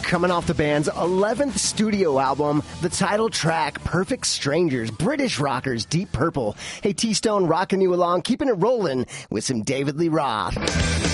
Coming off the band's 11th studio album, the title track, Perfect Strangers, British rockers, Deep Purple. Hey, T-Stone rocking you along, keeping it rolling with some David Lee Roth.